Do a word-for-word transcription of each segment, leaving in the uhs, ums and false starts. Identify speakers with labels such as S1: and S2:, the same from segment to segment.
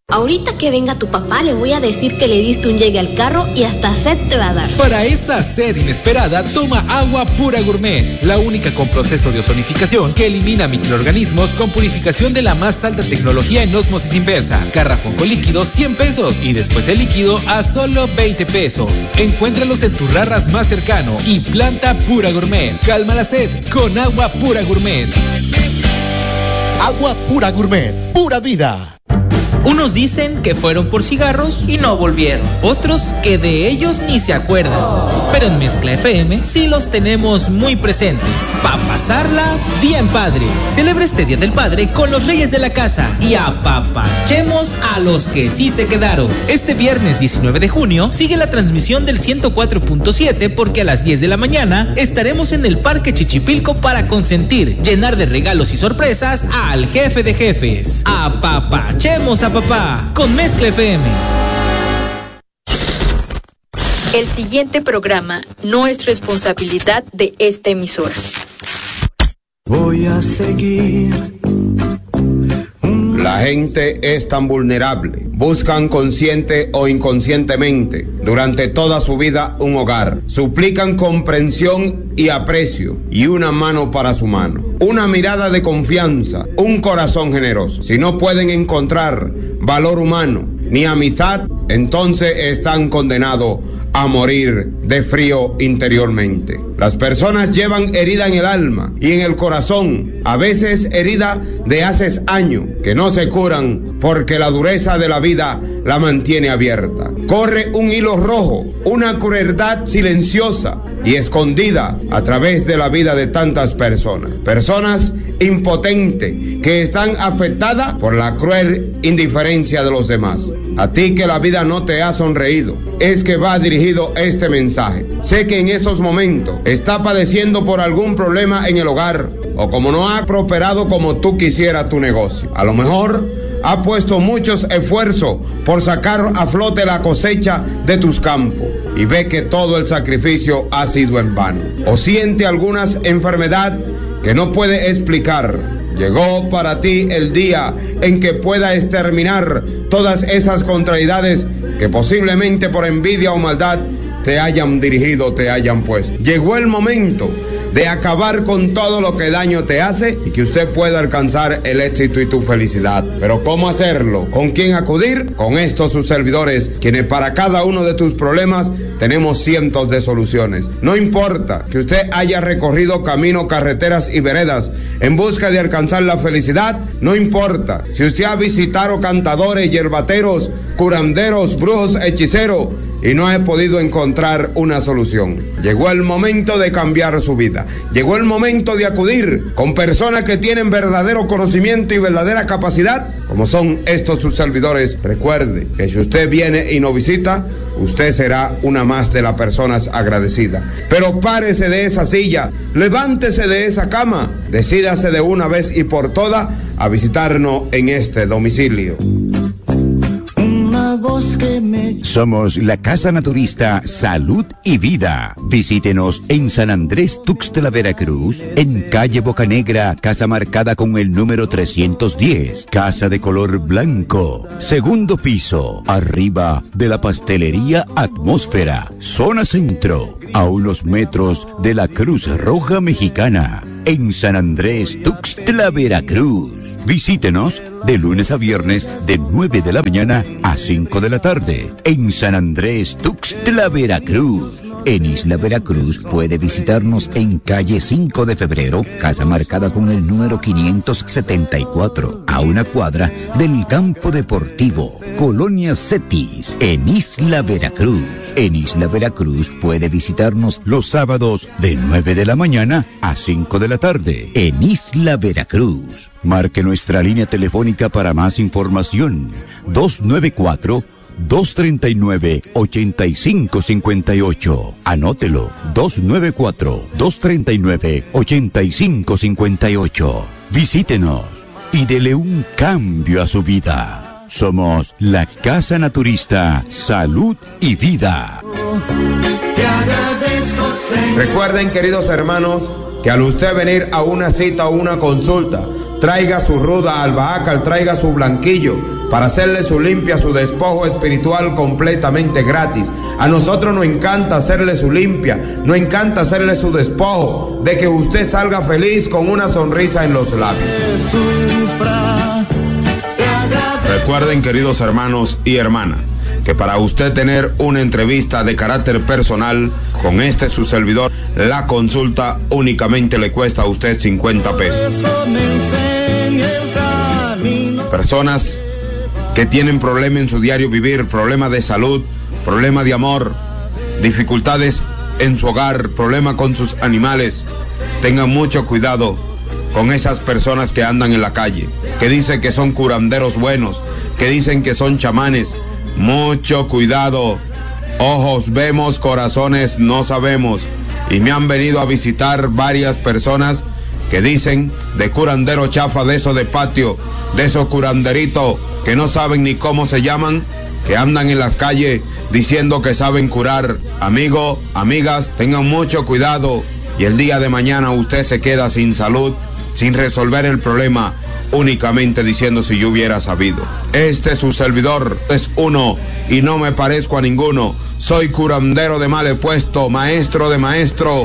S1: Ahorita que venga tu papá le voy a decir que le diste un llegue al carro y hasta sed te va a dar.
S2: Para esa sed inesperada, toma Agua Pura Gourmet, la única con proceso de ozonificación que elimina microorganismos con purificación de la más alta tecnología en ósmosis inversa. Garrafón con líquido cien pesos y después el líquido a solo veinte pesos. Encuéntralos en tu Rarras más cercano y planta Pura Gourmet. Calma la sed con Agua Pura Gourmet.
S3: Agua Pura Gourmet, pura vida.
S4: Unos dicen que fueron por cigarros y no volvieron. Otros que de ellos ni se acuerdan. Pero en Mezcla F M sí los tenemos muy presentes. Pa' pasarla bien padre. Celebra este Día del Padre con los reyes de la casa y apapachemos a los que sí se quedaron. Este viernes diecinueve de junio sigue la transmisión del ciento cuatro punto siete porque a las diez de la mañana estaremos en el Parque Chichipilco para consentir, llenar de regalos y sorpresas al jefe de jefes. Apapachemos a papá con Mezcla F M.
S5: El siguiente programa no es responsabilidad de esta emisora.
S6: Voy a seguir. La gente es tan vulnerable. Buscan consciente o inconscientemente durante toda su vida un hogar. Suplican comprensión y aprecio y una mano para su mano. Una mirada de confianza, un corazón generoso. Si no pueden encontrar valor humano ni amistad, entonces están condenados a morir de frío interiormente. Las personas llevan herida en el alma y en el corazón, a veces herida de hace años, que no se curan porque la dureza de la vida la mantiene abierta. Corre un hilo rojo, una crueldad silenciosa y escondida a través de la vida de tantas personas. Personas impotentes que están afectadas por la cruel indiferencia de los demás. A ti que la vida no te ha sonreído, es que va dirigido este mensaje. Sé que en estos momentos está padeciendo por algún problema en el hogar o como no ha prosperado como tú quisieras tu negocio. A lo mejor ha puesto muchos esfuerzos por sacar a flote la cosecha de tus campos y ve que todo el sacrificio ha sido en vano. O siente alguna enfermedad que no puede explicar. Llegó para ti el día en que pueda exterminar todas esas contrariedades que posiblemente por envidia o maldad te hayan dirigido, te hayan puesto. Llegó el momento de acabar con todo lo que daño te hace y que usted pueda alcanzar el éxito y tu felicidad. Pero ¿cómo hacerlo? ¿Con quién acudir? Con estos sus servidores, quienes para cada uno de tus problemas tenemos cientos de soluciones. No importa que usted haya recorrido caminos, carreteras y veredas en busca de alcanzar la felicidad. No importa si usted ha visitado cantadores, yerbateros, curanderos, brujos, hechiceros y no ha podido encontrar una solución. Llegó el momento de cambiar su vida. Llegó el momento de acudir con personas que tienen verdadero conocimiento y verdadera capacidad, como son estos sus servidores. Recuerde que si usted viene y no visita, usted será una más de las personas agradecidas. Pero párese de esa silla, levántese de esa cama, decídase de una vez y por todas a visitarnos en este domicilio.
S7: Somos la Casa Naturista Salud y Vida. Visítenos en San Andrés Tuxtla, Veracruz, en calle Bocanegra, casa marcada con el número trescientos diez, casa de color blanco, segundo piso, arriba de la pastelería Atmósfera, zona centro, a unos metros de la Cruz Roja Mexicana. En San Andrés Tuxtla, Veracruz. Visítenos de lunes a viernes de nueve de la mañana a cinco de la tarde. En San Andrés Tuxtla, Veracruz. En Isla Veracruz puede visitarnos en calle cinco de febrero, casa marcada con el número quinientos setenta y cuatro, a una cuadra del campo deportivo, Colonia Cetis, en Isla Veracruz. En Isla Veracruz puede visitarnos los sábados de nueve de la mañana a cinco de la tarde, en Isla Veracruz. Marque nuestra línea telefónica para más información, dos nueve cuatro, dos tres nueve, ocho cinco cinco ocho. Anótelo, dos nueve cuatro, dos tres nueve, ocho cinco cinco ocho. Visítenos y dele un cambio a su vida. Somos la Casa Naturista Salud y Vida.
S6: Te agradezco, Señor. Recuerden, queridos hermanos, que al usted venir a una cita o una consulta, traiga su ruda albahaca, traiga su blanquillo, para hacerle su limpia, su despojo espiritual completamente gratis. A nosotros nos encanta hacerle su limpia, nos encanta hacerle su despojo, de que usted salga feliz con una sonrisa en los labios. Recuerden, queridos hermanos y hermanas, que para usted tener una entrevista de carácter personal con este su servidor, la consulta únicamente le cuesta a usted cincuenta pesos. Personas que tienen problemas en su diario vivir, problemas de salud, problemas de amor, dificultades en su hogar, problemas con sus animales, tengan mucho cuidado con esas personas que andan en la calle, que dicen que son curanderos buenos, que dicen que son chamanes. Mucho cuidado, ojos vemos, corazones no sabemos. Y me han venido a visitar varias personas que dicen de curandero chafa, de eso de patio, de esos curanderitos que no saben ni cómo se llaman, que andan en las calles diciendo que saben curar. Amigo, amigas, tengan mucho cuidado y el día de mañana usted se queda sin salud, sin resolver el problema, únicamente diciendo si yo hubiera sabido. Este su servidor es uno y no me parezco a ninguno. Soy curandero de mal puesto, maestro de maestro.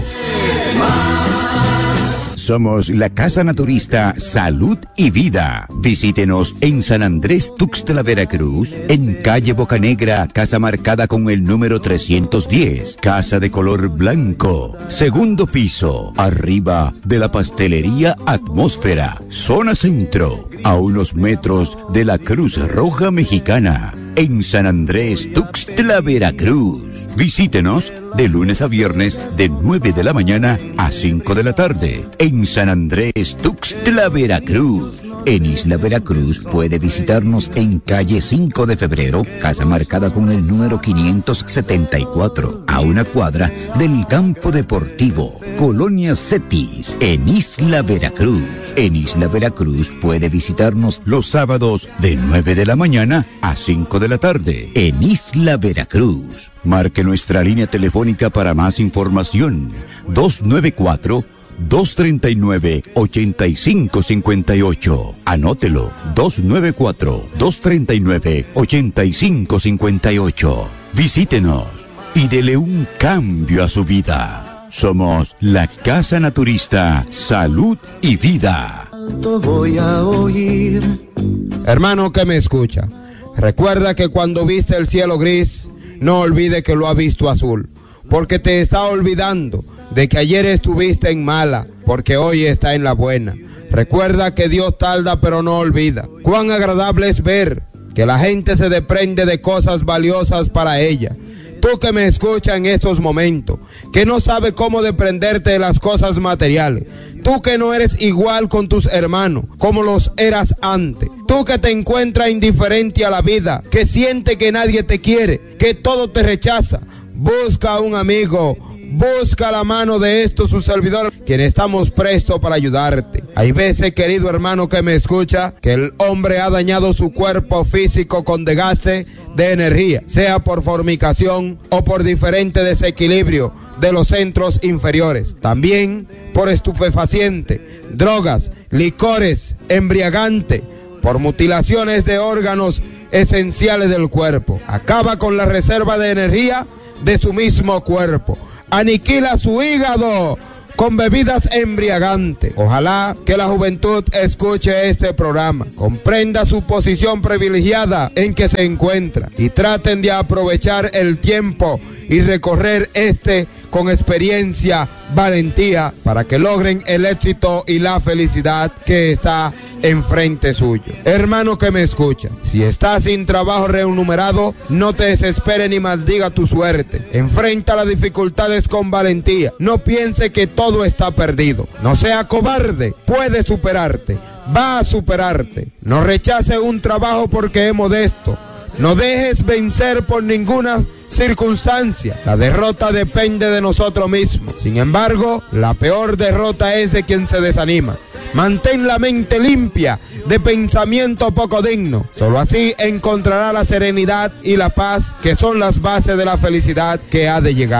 S7: Somos la Casa Naturista Salud y Vida. Visítenos en San Andrés Tuxtla, Veracruz, en calle Bocanegra, casa marcada con el número trescientos diez, casa de color blanco, segundo piso, arriba de la pastelería Atmósfera, zona centro, a unos metros de la Cruz Roja Mexicana. En San Andrés Tuxtla, Veracruz. Visítenos de lunes a viernes de nueve de la mañana a cinco de la tarde. En San Andrés Tuxtla, Veracruz. En Isla Veracruz puede visitarnos en calle cinco de febrero, casa marcada con el número quinientos setenta y cuatro, a una cuadra del campo deportivo, Colonia Cetis, en Isla Veracruz. En Isla Veracruz puede visitarnos los sábados de nueve de la mañana a cinco de la tarde, en Isla Veracruz. Marque nuestra línea telefónica para más información, dos nueve cuatro, dos tres nueve, ocho cinco cinco ocho. Anótelo, dos nueve cuatro, dos tres nueve, ocho cinco cinco ocho. Visítenos y dele un cambio a su vida. Somos la Casa Naturista Salud y Vida.
S6: Voy a oír. Hermano que me escucha, recuerda que cuando viste el cielo gris, no olvide que lo ha visto azul, porque te está olvidando de que ayer estuviste en mala, porque hoy está en la buena. Recuerda que Dios tarda pero no olvida. Cuán agradable es ver que la gente se desprende de cosas valiosas para ella. Tú que me escuchas en estos momentos, que no sabes cómo desprenderte de las cosas materiales. Tú que no eres igual con tus hermanos, como los eras antes. Tú que te encuentras indiferente a la vida, que siente que nadie te quiere, que todo te rechaza. Busca a un amigo, busca la mano de estos sus servidores, quienes estamos prestos para ayudarte. Hay veces, querido hermano que me escucha, que el hombre ha dañado su cuerpo físico con desgaste de energía, sea por fornicación o por diferente desequilibrio de los centros inferiores. También por estupefaciente, drogas, licores, embriagante, por mutilaciones de órganos esenciales del cuerpo. Acaba con la reserva de energía de su mismo cuerpo. Aniquila su hígado con bebidas embriagantes. Ojalá que la juventud escuche este programa, comprenda su posición privilegiada en que se encuentra y traten de aprovechar el tiempo y recorrer este con experiencia, valentía, para que logren el éxito y la felicidad que está enfrente suyo. Hermano que me escucha, si estás sin trabajo remunerado, no te desesperes ni maldiga tu suerte. Enfrenta las dificultades con valentía. No piense que todo está perdido. No sea cobarde, puede superarte, va a superarte. No rechace un trabajo porque es modesto. No dejes vencer por ninguna circunstancia. La derrota depende de nosotros mismos. Sin embargo, la peor derrota es de quien se desanima. Mantén la mente limpia de pensamiento poco digno. Solo así encontrará la serenidad y la paz que son las bases de la felicidad que ha de llegar.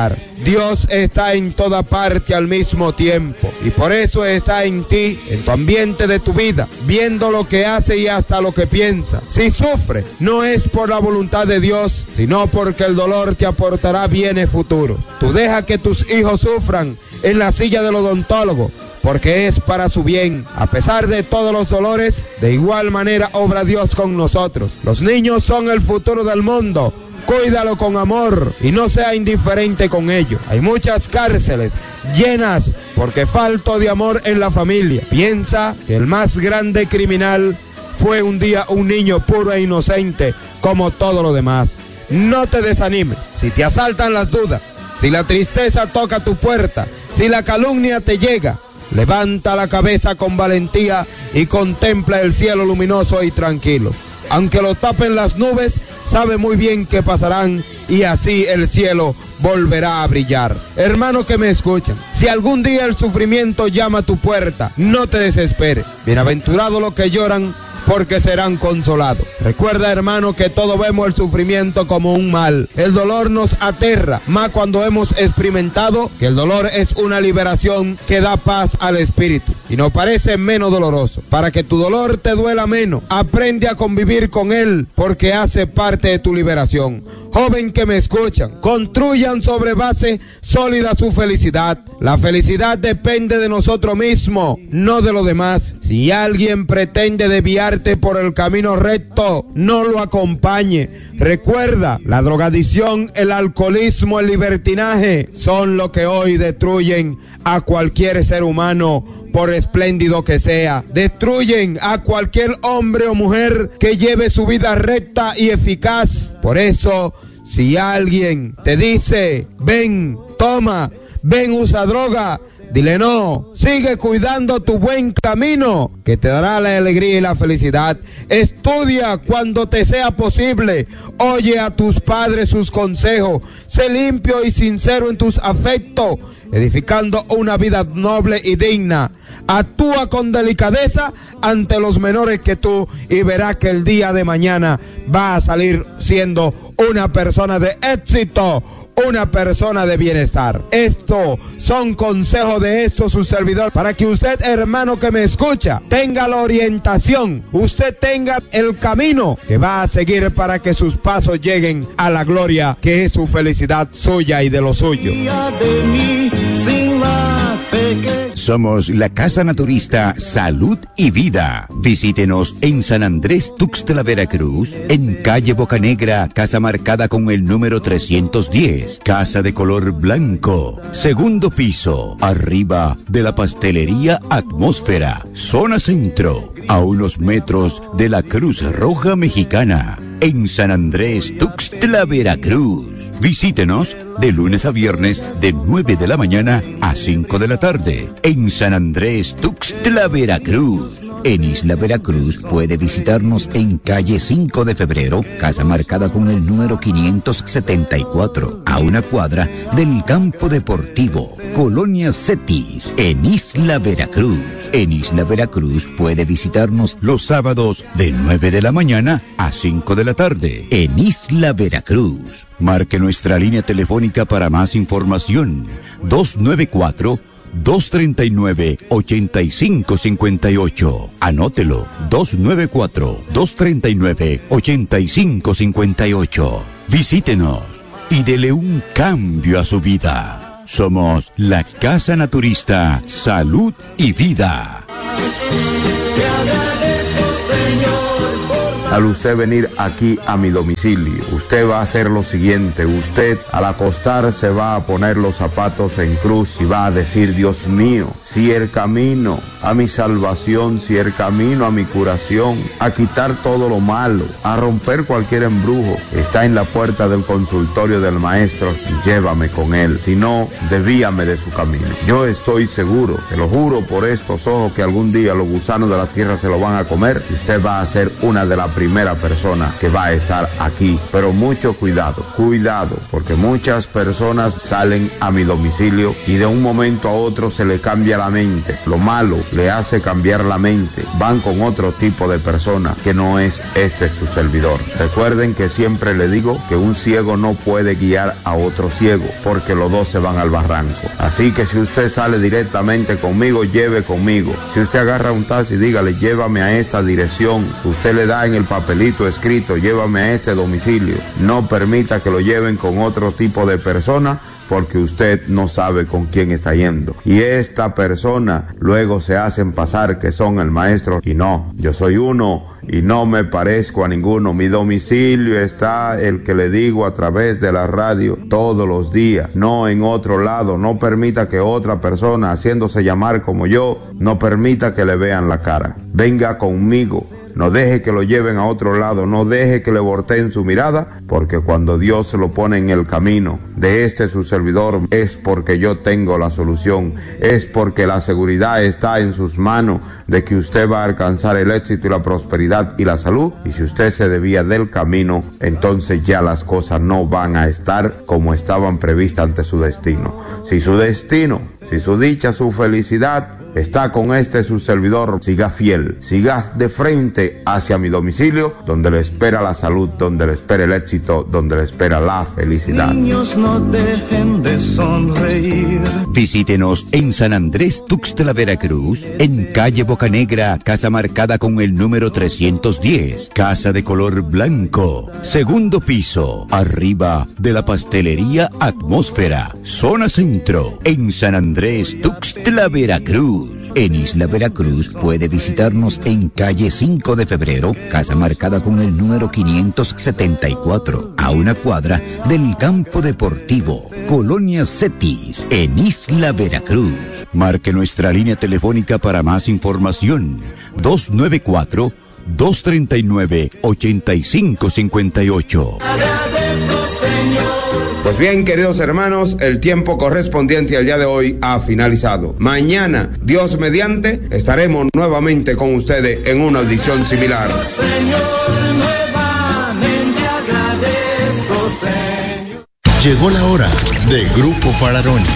S6: Dios está en toda parte al mismo tiempo y por eso está en ti, en tu ambiente de tu vida, viendo lo que hace y hasta lo que piensa. Si sufre, no es por la voluntad de Dios, sino porque el dolor te aportará bienes futuros. Tú deja que tus hijos sufran en la silla del odontólogo, porque es para su bien. A pesar de todos los dolores, de igual manera obra Dios con nosotros. Los niños son el futuro del mundo. Cuídalo con amor y no sea indiferente con ello. Hay muchas cárceles llenas porque falta de amor en la familia. Piensa que el más grande criminal fue un día un niño puro e inocente como todo lo demás. No te desanimes. Si te asaltan las dudas, si la tristeza toca tu puerta, si la calumnia te llega, levanta la cabeza con valentía y contempla el cielo luminoso y tranquilo. Aunque lo tapen las nubes, sabe muy bien que pasarán y así el cielo volverá a brillar. Hermano que me escuchan, si algún día el sufrimiento llama a tu puerta, no te desesperes. Bienaventurados los que lloran, porque serán consolados. Recuerda, hermano, que todos vemos el sufrimiento como un mal. El dolor nos aterra, más cuando hemos experimentado que el dolor es una liberación que da paz al espíritu y nos parece menos doloroso. Para que tu dolor te duela menos, aprende a convivir con él, porque hace parte de tu liberación. Joven que me escuchan, construyan sobre base sólida su felicidad. La felicidad depende de nosotros mismos, no de los demás. Si alguien pretende desviar por el camino recto, no lo acompañe. Recuerda, la drogadicción, el alcoholismo, el libertinaje son lo que hoy destruyen a cualquier ser humano, por espléndido que sea. Destruyen a cualquier hombre o mujer que lleve su vida recta y eficaz. Por eso, si alguien te dice, ven, toma, ven, usa droga, dile no, sigue cuidando tu buen camino, que te dará la alegría y la felicidad. Estudia cuando te sea posible, oye a tus padres sus consejos, sé limpio y sincero en tus afectos, edificando una vida noble y digna. Actúa con delicadeza ante los menores que tú y verás que el día de mañana va a salir siendo una persona de éxito, una persona de bienestar. Esto son consejos de esto su servidor, para que usted, hermano que me escucha, tenga la orientación, usted tenga el camino que va a seguir para que sus pasos lleguen a la gloria que es su felicidad suya y de lo suyo.
S7: Somos la Casa Naturista Salud y Vida. Visítenos en San Andrés Tuxtla, Veracruz, en calle Bocanegra, casa marcada con el número trescientos diez, casa de color blanco, segundo piso, arriba de la pastelería Atmósfera, zona centro, a unos metros de la Cruz Roja Mexicana, en San Andrés Tuxtla, Veracruz. Visítenos de lunes a viernes de nueve de la mañana a cinco de la tarde, en San Andrés Tuxtla, Veracruz. En Isla Veracruz puede visitarnos en calle cinco de febrero, casa marcada con el número quinientos setenta y cuatro, a una cuadra del campo deportivo, Colonia Cetis, en Isla Veracruz. En Isla Veracruz puede visitarnos los sábados de nueve de la mañana a cinco de la tarde, en Isla Veracruz. Marque nuestra línea telefónica para más información, dos nueve cuatro, dos tres nueve, ocho cinco cinco ocho. Anótelo, dos nueve cuatro, dos tres nueve, ocho cinco cinco ocho. Visítenos y dele un cambio a su vida. Somos la Casa Naturista Salud y Vida.
S6: Te agradezco, Señor. Al usted venir aquí a mi domicilio, usted va a hacer lo siguiente: usted al acostarse va a poner los zapatos en cruz y va a decir: Dios mío, si el camino a mi salvación, si el camino a mi curación, a quitar todo lo malo, a romper cualquier embrujo, está en la puerta del consultorio del maestro, llévame con él, si no, desvíame de su camino. Yo estoy seguro, se lo juro por estos ojos, que algún día los gusanos de la tierra se lo van a comer y usted va a ser una de las primeras primera persona que va a estar aquí. Pero mucho cuidado, cuidado, porque muchas personas salen a mi domicilio y de un momento a otro se le cambia la mente. Lo malo le hace cambiar la mente. Van con otro tipo de persona que no es este su servidor. Recuerden que siempre le digo que un ciego no puede guiar a otro ciego, porque los dos se van al barranco. Así que si usted sale directamente conmigo, lleve conmigo. Si usted agarra un taxi, dígale, llévame a esta dirección. Usted le da en el papelito escrito, llévame a este domicilio. No permita que lo lleven con otro tipo de persona, porque usted no sabe con quién está yendo. Y esta persona luego se hacen pasar que son el maestro. Y no, yo soy uno y no me parezco a ninguno. Mi domicilio está el que le digo a través de la radio todos los días, no en otro lado. No permita que otra persona haciéndose llamar como yo, no permita que le vean la cara. Venga conmigo. No deje que lo lleven a otro lado, no deje que le volteen su mirada, porque cuando Dios se lo pone en el camino de este su servidor, es porque yo tengo la solución, es porque la seguridad está en sus manos de que usted va a alcanzar el éxito y la prosperidad y la salud. Y si usted se desvía del camino, entonces ya las cosas no van a estar como estaban previstas ante su destino. Si su destino, si su dicha, su felicidad está con este su servidor, siga fiel, siga de frente hacia mi domicilio, donde le espera la salud, donde le espera el éxito, donde le espera la felicidad.
S8: Niños, no dejen de sonreír.
S7: Visítenos en San Andrés Tuxtla, Veracruz, en calle Bocanegra, casa marcada con el número trescientos diez, casa de color blanco, segundo piso, arriba de la pastelería Atmósfera, zona centro, en San Andrés Tuxtla, Veracruz. En Isla Veracruz puede visitarnos en calle cinco de febrero, casa marcada con el número quinientos setenta y cuatro, a una cuadra del campo deportivo, Colonia Cetis, en Isla Veracruz. Marque nuestra línea telefónica para más información, dos nueve cuatro, dos tres nueve, ocho cinco cinco ocho.
S8: Agradezco, Señor.
S6: Pues bien, queridos hermanos, el tiempo correspondiente al día de hoy ha finalizado. Mañana, Dios mediante, estaremos nuevamente con ustedes en una audición similar.
S8: Señor, nuevamente agradezco, Señor.
S3: Llegó la hora de Grupo Fararoni.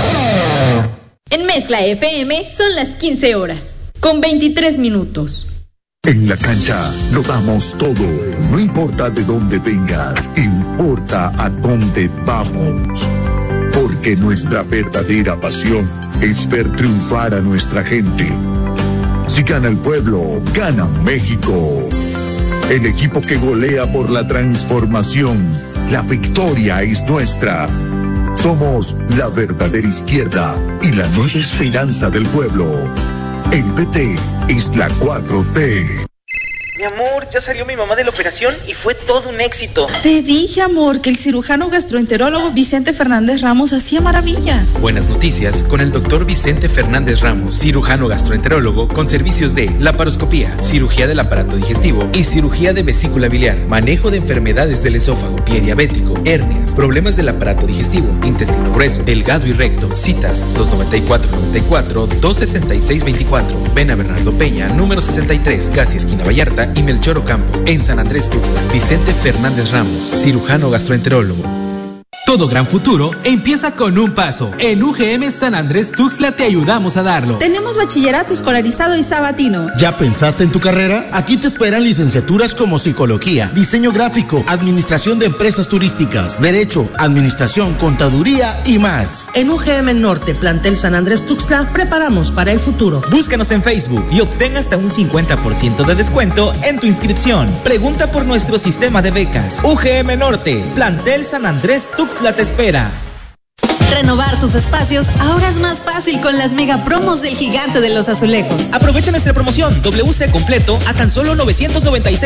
S5: En Mezcla F M son las quince horas, con veintitrés minutos.
S9: En la cancha lo damos todo, no importa de dónde vengas, importa a dónde vamos. Porque nuestra verdadera pasión es ver triunfar a nuestra gente. Si gana el pueblo, gana México. El equipo que golea por la transformación, la victoria es nuestra. Somos la verdadera izquierda y la nueva esperanza del pueblo. El P T es la cuatro T.
S4: Mi amor, ya salió mi mamá de la operación y fue todo un éxito.
S10: Te dije, amor, que el cirujano gastroenterólogo Vicente Fernández Ramos hacía maravillas.
S2: Buenas noticias con el doctor Vicente Fernández Ramos, cirujano gastroenterólogo con servicios de laparoscopía, cirugía del aparato digestivo y cirugía de vesícula biliar, manejo de enfermedades del esófago, pie diabético, hernias, problemas del aparato digestivo, intestino grueso, delgado y recto. Citas dos noventa y cuatro noventa y cuatro, dos sesenta y seis veinticuatro. Ven a Bernardo Peña, número sesenta y tres, casi esquina Vallarta y Melchor Ocampo, en San Andrés Tuxtla. Vicente Fernández Ramos, cirujano gastroenterólogo. Todo gran futuro empieza con un paso. En U G M San Andrés Tuxtla te ayudamos a darlo.
S10: Tenemos bachillerato escolarizado y sabatino.
S3: ¿Ya pensaste en tu carrera? Aquí te esperan licenciaturas como psicología, diseño gráfico, administración de empresas turísticas, derecho, administración, contaduría y más.
S11: En U G M Norte, plantel San Andrés Tuxtla, preparamos para el futuro.
S4: Búscanos en Facebook y obtén hasta un cincuenta por ciento de descuento en tu inscripción. Pregunta por nuestro sistema de becas. U G M Norte, plantel San Andrés Tuxtla te espera.
S1: Renovar tus espacios ahora es más fácil con las mega promos del Gigante de los Azulejos.
S4: Aprovecha nuestra promoción W C completo a tan solo novecientos noventa y seis